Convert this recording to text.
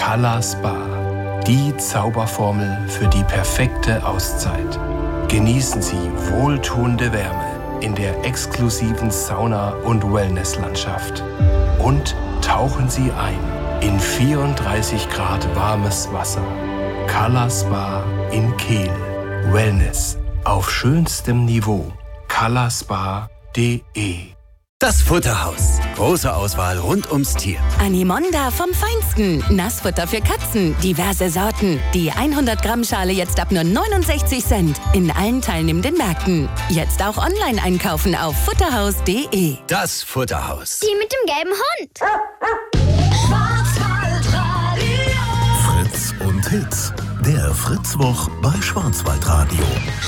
Color Spa. Die Zauberformel für die perfekte Auszeit. Genießen Sie wohltuende Wärme in der exklusiven Sauna- und Wellnesslandschaft. Und tauchen Sie ein in 34 Grad warmes Wasser. Color Spa in Kehl. Wellness auf schönstem Niveau. colorspa.de. Das Futterhaus. Große Auswahl rund ums Tier. Animonda vom Feinsten. Nassfutter für Katzen. Diverse Sorten. Die 100 Gramm Schale jetzt ab nur 69 Cent. In allen teilnehmenden Märkten. Jetzt auch online einkaufen auf futterhaus.de. Das Futterhaus. Die mit dem gelben Hund. Fritz und Hits. Der Fritzwoch bei Schwarzwaldradio.